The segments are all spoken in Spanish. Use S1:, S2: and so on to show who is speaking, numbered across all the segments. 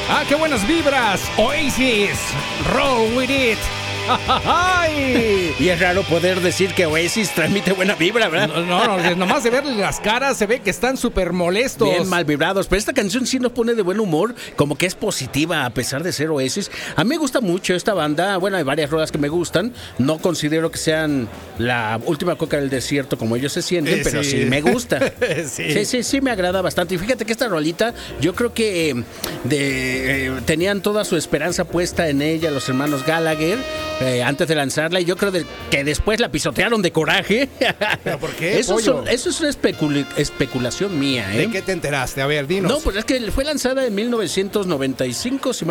S1: ¡Ah, qué buenas vibras! Oasis, Roll With It. ¡Ay!
S2: Y es raro poder decir que Oasis transmite buena vibra, ¿verdad?
S1: No, nomás de verle las caras se ve que están súper molestos.
S2: Bien mal vibrados, pero esta canción sí nos pone de buen humor, como que es positiva a pesar de ser Oasis. A mí me gusta mucho esta banda, bueno, hay varias rolas que me gustan, no considero que sean la última coca del desierto como ellos se sienten, pero sí me gusta. Sí, me agrada bastante. Y fíjate que esta rolita, yo creo que tenían toda su esperanza puesta en ella los hermanos Gallagher, antes de lanzarla, y yo creo que después la pisotearon de coraje.
S1: ¿Pero por qué?
S2: Eso es una especulación mía, ¿eh?
S1: ¿De qué te enteraste? A ver, dinos.
S2: No, pues es que fue lanzada en 1995, sí,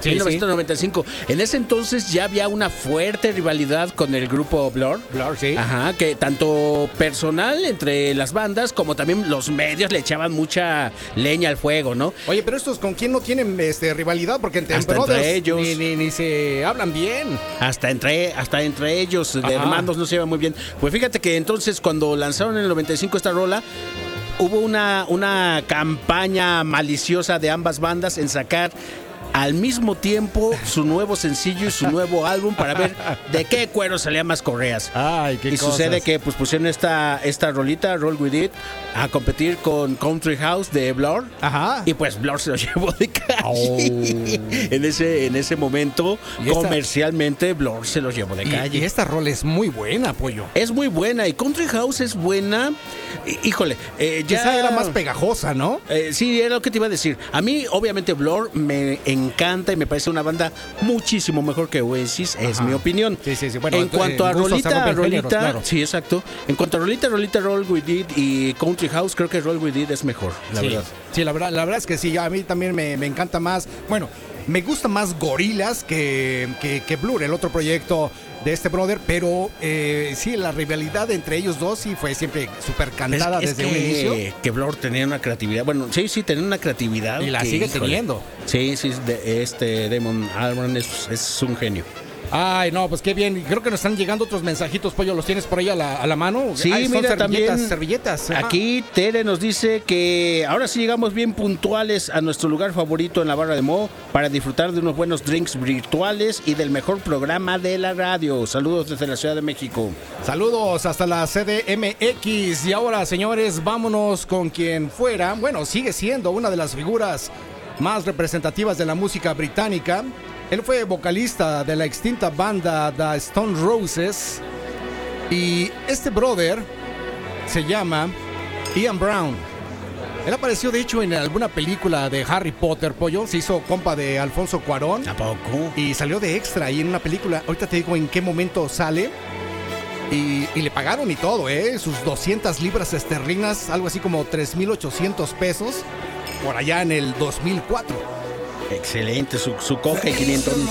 S2: 1995. En ese entonces ya había una fuerte rivalidad con el grupo Blur.
S1: Blur, sí.
S2: Ajá, que tanto personal entre las bandas como también los medios le echaban mucha leña al fuego, ¿no?
S1: Oye, pero estos ¿con quién no tienen rivalidad? Porque entre
S2: ellos
S1: ni se hablan bien.
S2: Hasta entre ellos, de hermanos, no se llevan muy bien. Pues fíjate que entonces cuando lanzaron en el 95 esta rola, hubo una campaña maliciosa de ambas bandas en sacar al mismo tiempo su nuevo sencillo y su nuevo álbum para ver de qué cuero salían más correas.
S1: Ay, qué cosas.
S2: Sucede que pues pusieron esta rolita, Roll With It, a competir con Country House de Blur.
S1: Ajá.
S2: Y pues Blur se lo llevó de calle. En ese momento, comercialmente, Blur se lo llevó de calle.
S1: Y esta rola es muy buena, Pollo.
S2: Es muy buena, y Country House es buena. Híjole,
S1: ya era más pegajosa, ¿no?
S2: Sí, era lo que te iba a decir. A mí, obviamente, Blur me encanta y me parece una banda muchísimo mejor que Oasis, es mi opinión.
S1: Sí. Bueno,
S2: en cuanto a rolita,
S1: claro.
S2: Sí, exacto. En cuanto a rolita, Roll With It y Country House, creo que Roll With It es mejor, la verdad.
S1: Sí, la verdad es que sí, a mí también me encanta más. Bueno, me gusta más Gorillaz que Blur, el otro proyecto de este brother, pero sí, la rivalidad entre ellos dos sí fue siempre súper cantada desde un inicio.
S2: Que Blur tenía una creatividad, bueno, sí, tenía una creatividad.
S1: Y la sigue teniendo.
S2: Sí, Damon Albarn es un genio.
S1: Ay, no, pues qué bien. Creo que nos están llegando otros mensajitos, Pollo. ¿Los tienes por ahí a la mano?
S2: Sí, mira, también
S1: servilletas.
S2: Aquí Tere nos dice que ahora sí llegamos bien puntuales a nuestro lugar favorito en la Barra de Mo para disfrutar de unos buenos drinks virtuales y del mejor programa de la radio. Saludos desde la Ciudad de México.
S1: Saludos hasta la CDMX. Y ahora, señores, vámonos con quien fuera. Bueno, sigue siendo una de las figuras más representativas de la música británica. Él fue vocalista de la extinta banda The Stone Roses. Y este brother se llama Ian Brown. Él apareció, de hecho, en alguna película de Harry Potter, Pollo. Se hizo compa de Alfonso Cuarón.
S2: ¿A poco?
S1: Y salió de extra ahí en una película. Ahorita te digo en qué momento sale. Y le pagaron y todo, sus 200 libras esterlinas, algo así como 3,800 pesos, por allá en el 2004.
S2: Excelente, su coca y 500